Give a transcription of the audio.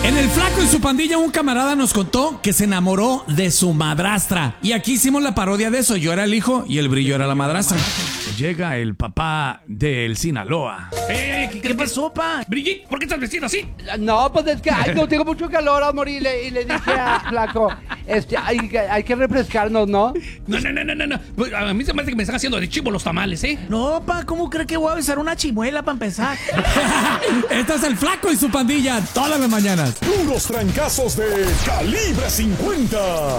En El Flaco y su pandilla, un camarada nos contó que se enamoró de su madrastra. Y aquí hicimos la parodia de eso. Yo era el hijo y el Brillo era la madrastra. Llega el papá del Sinaloa. ¿Qué pasó, pa? Brigitte, ¿por qué estás vestido así? No, pues es que no tengo mucho calor, amor, y le dije a Flaco, hay que refrescarnos, ¿no? No. Pues, a mí se me hace que me están haciendo de chivo los tamales, ¿eh? No, pa, ¿cómo cree que voy a besar una chimuela para empezar? Este es El Flaco y su pandilla todas las mañanas. Puros trancazos de Calibre 50.